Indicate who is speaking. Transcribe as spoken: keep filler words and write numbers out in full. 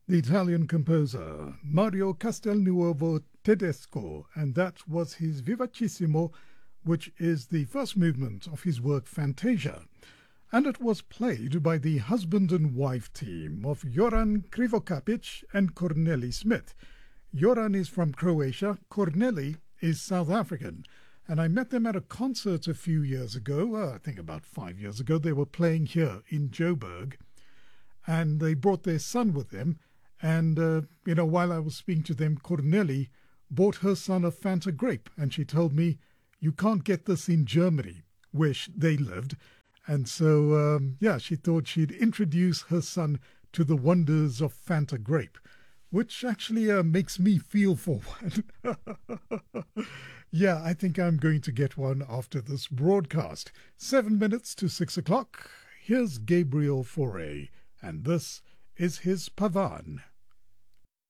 Speaker 1: the Italian composer Mario Castelnuovo Tedesco, and that was his Vivacissimo, which is the first movement of his work Fantasia. And it was played by the husband and wife team of Joran Krivokapic and Corneli Smith. Joran is from Croatia, Corneli is South African, and I met them at a concert a few years ago, uh, I think about five years ago. They were playing here in Joburg, and they brought their son with them. And, uh, you know, while I was speaking to them, Corneli bought her son a Fanta grape, and she told me, you can't get this in Germany, where sh- they lived. And so, um, yeah, she thought she'd introduce her son to the wonders of Fanta grape, which actually uh, makes me feel for one. Yeah, I think I'm going to get one after this broadcast. Seven minutes to six o'clock. Here's Gabriel Fauré, and this is his Pavan.